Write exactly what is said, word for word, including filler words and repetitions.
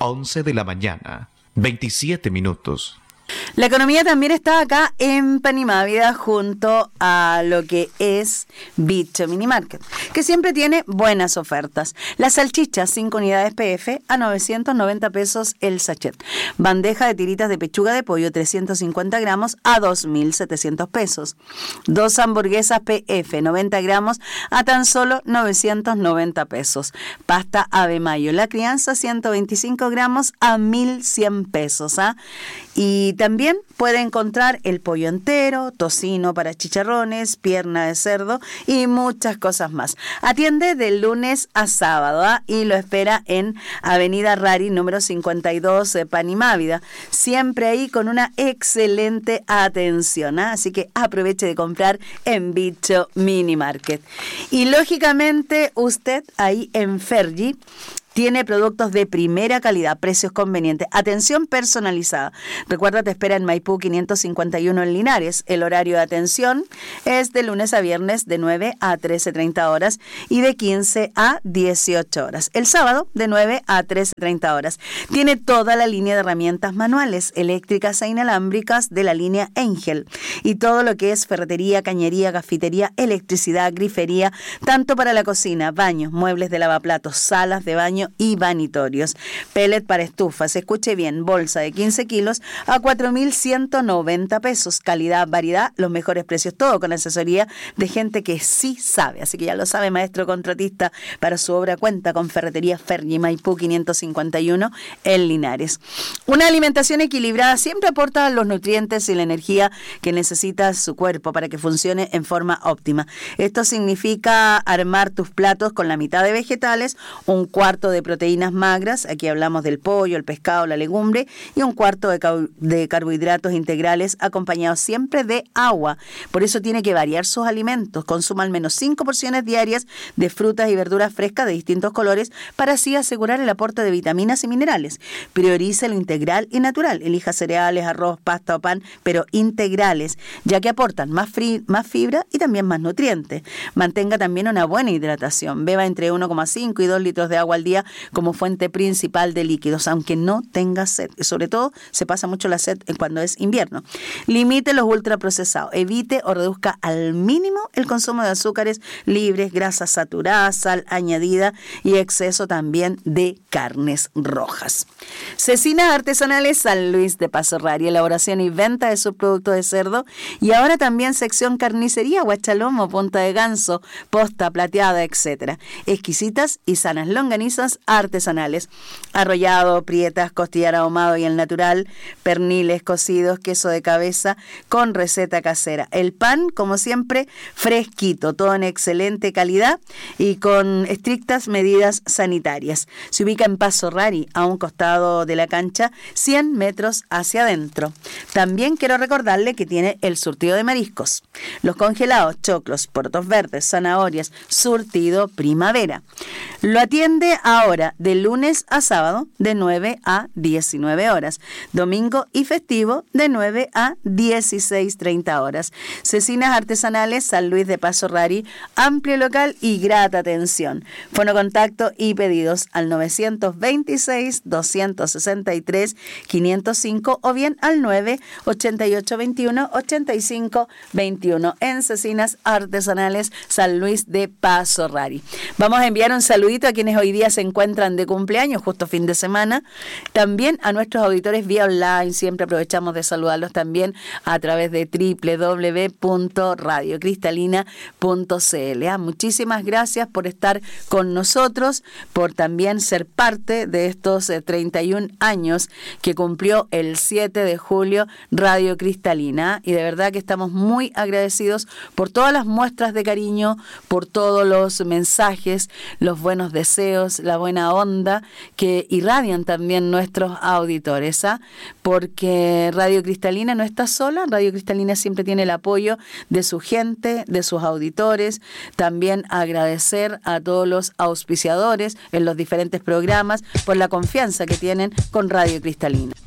once de la mañana, veintisiete minutos. La economía también está acá en Panimávida junto a lo que es Bicho Mini Market, que siempre tiene buenas ofertas. La salchicha cinco unidades P F a novecientos noventa pesos el sachet. Bandeja de tiritas de pechuga de pollo trescientos cincuenta gramos a dos mil setecientos pesos. Dos hamburguesas P F noventa gramos a tan solo novecientos noventa pesos. Pasta Ave Mayo La Crianza ciento veinticinco gramos a mil cien pesos. ¿ah? Y también puede encontrar el pollo entero, tocino para chicharrones, pierna de cerdo y muchas cosas más. Atiende de lunes a sábado ¿eh? y lo espera en Avenida Rari, número cincuenta y dos, eh, Panimávida. Siempre ahí con una excelente atención. ¿eh? Así que aproveche de comprar en Bicho Mini Market. Y lógicamente usted ahí en Fergie tiene productos de primera calidad, precios convenientes, atención personalizada. Recuerda, te espera en Maipú quinientos cincuenta y uno en Linares. El horario de atención es de lunes a viernes de nueve a trece treinta horas y de quince a dieciocho horas. El sábado de nueve a trece treinta horas. Tiene toda la línea de herramientas manuales, eléctricas e inalámbricas de la línea Engel. Y todo lo que es ferretería, cañería, gafitería, electricidad, grifería, tanto para la cocina, baños, muebles de lavaplatos, salas de baño y vanitorios. Pellet para estufas, escuche bien, bolsa de quince kilos a cuatro mil ciento noventa pesos. Calidad, variedad, los mejores precios, todo con asesoría de gente que sí sabe. Así que ya lo sabe, maestro contratista, para su obra cuenta con Ferretería Fergie Maipú quinientos cincuenta y uno en Linares. Una alimentación equilibrada siempre aporta los nutrientes y la energía que necesita su cuerpo para que funcione en forma óptima. Esto significa armar tus platos con la mitad de vegetales, un cuarto de de proteínas magras, aquí hablamos del pollo, el pescado, la legumbre, y un cuarto de, ca- de carbohidratos integrales acompañados siempre de agua. Por eso tiene que variar sus alimentos. Consuma al menos cinco porciones diarias de frutas y verduras frescas de distintos colores para así asegurar el aporte de vitaminas y minerales. Priorice lo integral y natural. Elija cereales, arroz, pasta o pan, pero integrales, ya que aportan más, fri- más fibra y también más nutrientes. Mantenga también una buena hidratación. Beba entre uno coma cinco y dos litros de agua al día como fuente principal de líquidos, aunque no tenga sed. Sobre todo, se pasa mucho la sed cuando es invierno. Limite los ultraprocesados. Evite o reduzca al mínimo el consumo de azúcares libres, grasas saturadas, sal añadida y exceso también de carnes rojas. Cecinas Artesanales San Luis de Paso Rari, elaboración y venta de subproductos de cerdo, y ahora también sección carnicería, guachalomo, punta de ganso, posta plateada, etcétera. Exquisitas y sanas longanizas artesanales, arrollado, prietas, costillar ahumado y el natural, perniles cocidos, queso de cabeza con receta casera. El pan, como siempre, fresquito, todo en excelente calidad y con estrictas medidas sanitarias. Se ubica en Paso Rari, a un costado de la cancha, cien metros hacia adentro. También quiero recordarle que tiene el surtido de mariscos, los congelados, choclos, porotos verdes, zanahorias, surtido primavera. Lo atiende ahora de lunes a sábado de nueve a diecinueve horas, domingo y festivo de nueve a dieciséis treinta horas. Cecinas Artesanales San Luis de Paso Rari, amplio local y grata atención. Fonocontacto y pedidos al novecientos veintiséis, doscientos sesenta y tres, quinientos cinco o bien al nueve ochenta y ocho veintiuno, ochenta y cinco veintiuno en Cecinas Artesanales San Luis de Paso Rari. Vamos a enviar un saludito a quienes hoy día se encuentran de cumpleaños, justo fin de semana. También a nuestros auditores vía online, siempre aprovechamos de saludarlos también a través de doble u doble u doble u punto radio cristalina punto c l. ¿ah? Muchísimas gracias por estar con nosotros, por también ser parte de estos eh, treinta y un años que cumplió el siete de julio Radio Cristalina. Y de verdad que estamos muy agradecidos por todas las muestras de cariño, por todos los mensajes, los buenos deseos, la buena onda que irradian también nuestros auditores, ¿ah? Porque Radio Cristalina no está sola. Radio Cristalina siempre tiene el apoyo de su gente, de sus auditores. También agradecer a todos los auspiciadores en los diferentes programas por la confianza que tienen con Radio Cristalina.